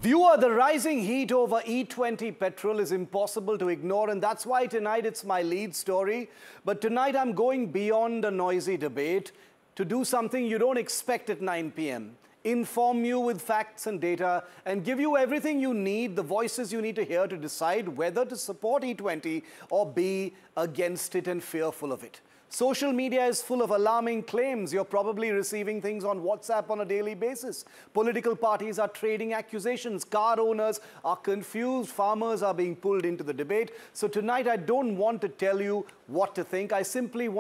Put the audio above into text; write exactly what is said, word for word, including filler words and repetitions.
Viewer, the rising heat over E twenty petrol is impossible to ignore, and that's why tonight it's my lead story. But tonight I'm going beyond a noisy debate to do something you don't expect at nine p m Inform you with facts and data and give you everything you need, the voices you need to hear to decide whether to support E twenty or be against it and fearful of it. Social media is full of alarming claims. You're probably receiving things on WhatsApp on a daily basis. Political parties are trading accusations. Car owners are confused. Farmers are being pulled into the debate. So tonight I don't want to tell you what to think. I simply want